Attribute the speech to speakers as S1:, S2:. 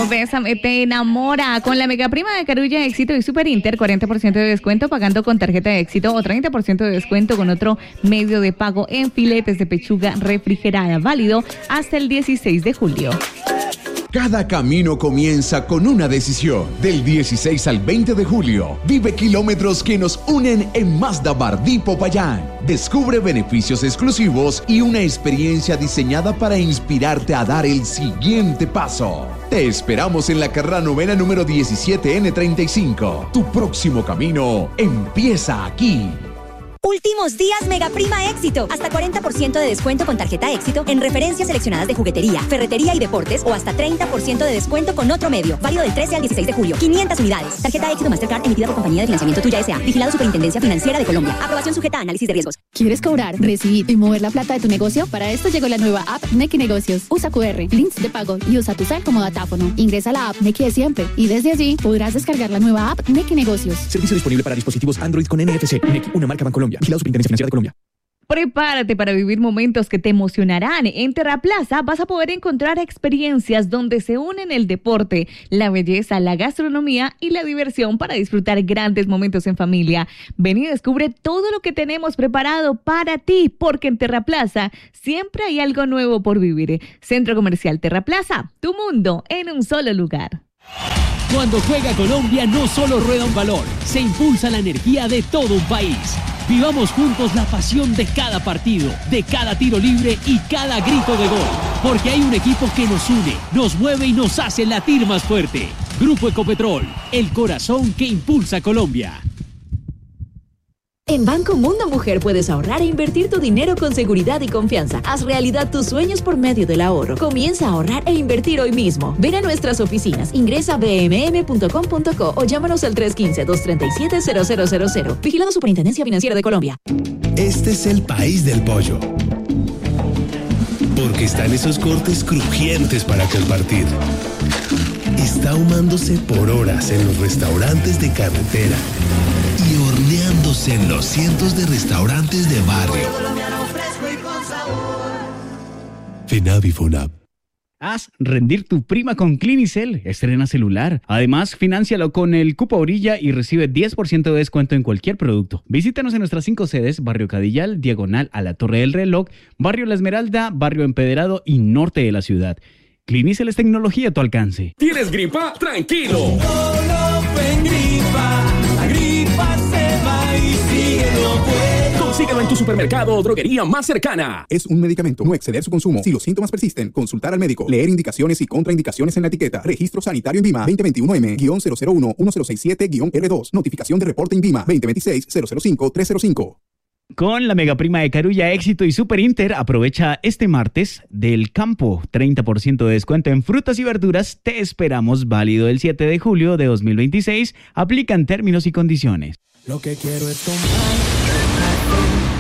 S1: Bésame, te enamora. Con la mega prima de Carulla, Éxito y Super Inter, 40% de descuento pagando con tarjeta de Éxito o 30% de descuento con otro medio de pago en filetes de pechuga refrigerada. Válido hasta el 16 de julio.
S2: Cada camino comienza con una decisión. Del 16 al 20 de julio, vive kilómetros que nos unen en Mazda Bardí Popayán. Descubre beneficios exclusivos y una experiencia diseñada para inspirarte a dar el siguiente paso. Te esperamos en la carrera novena número 17N35. Tu próximo camino empieza aquí.
S3: Últimos días Mega Prima Éxito. Hasta 40% de descuento con tarjeta Éxito en referencias seleccionadas de juguetería, ferretería y deportes o hasta 30% de descuento con otro medio. Válido del 13 al 16 de julio. 500 unidades. Tarjeta Éxito Mastercard emitida por Compañía de Financiamiento Tuya S.A. Vigilado Superintendencia Financiera de Colombia. Aprobación sujeta a análisis de riesgos.
S4: ¿Quieres cobrar, recibir y mover la plata de tu negocio? Para esto llegó la nueva app Nequi Negocios. Usa QR, links de pago y usa tu cel como datáfono. Ingresa a la app Nequi de siempre y desde allí podrás descargar la nueva app Nequi Negocios.
S5: Servicio disponible para dispositivos Android con NFC. Nequi, una marca Bancolombia. Vigilado Superintendencia Financiera de Colombia.
S1: Prepárate para vivir momentos que te emocionarán. En Terraplaza vas a poder encontrar experiencias donde se unen el deporte, la belleza, la gastronomía y la diversión para disfrutar grandes momentos en familia. Ven y descubre todo lo que tenemos preparado para ti, porque en Terraplaza siempre hay algo nuevo por vivir. Centro Comercial Terraplaza, tu mundo en un solo lugar.
S6: Cuando juega Colombia no solo rueda un balón, se impulsa la energía de todo un país. Vivamos juntos la pasión de cada partido, de cada tiro libre y cada grito de gol. Porque hay un equipo que nos une, nos mueve y nos hace latir más fuerte. Grupo Ecopetrol, el corazón que impulsa Colombia.
S7: En Banco Mundo Mujer puedes ahorrar e invertir tu dinero con seguridad y confianza. Haz realidad tus sueños por medio del ahorro. Comienza a ahorrar e invertir hoy mismo. Ven a nuestras oficinas, ingresa a bmm.com.co o llámanos al 315-237-0000. Vigilado Superintendencia Financiera de Colombia.
S8: Este es el país del pollo. Porque están esos cortes crujientes para compartir. Está ahumándose por horas en los restaurantes de carretera y horneándose en los cientos de restaurantes de barrio. Finavi Funab.
S9: Haz rendir tu prima con Clinicel. Estrena celular. Además, financialo con el cupo Orilla y recibe 10% de descuento en cualquier producto. Visítanos en nuestras 5 sedes: Barrio Cadillal, diagonal a la Torre del Reloj, Barrio La Esmeralda, Barrio Empedrado y norte de la ciudad. Clinicel es tecnología a tu alcance.
S10: ¿Tienes gripa? ¡Tranquilo! No fue gripa. La gripa se va y sigue lo bueno. Consíguelo en tu supermercado o droguería más cercana.
S11: Es un medicamento. No exceder su consumo. Si los síntomas persisten, consultar al médico. Leer indicaciones y contraindicaciones en la etiqueta. Registro sanitario INVIMA 2021M-001-167-R2. Notificación de reporte INVIMA 2026-005-305.
S9: Con la mega prima de Carulla, Éxito y Super Inter, aprovecha este martes del campo. 30% de descuento en frutas y verduras. Te esperamos, válido el 7 de julio de 2026. Aplican términos y condiciones.
S10: Lo que quiero es tomar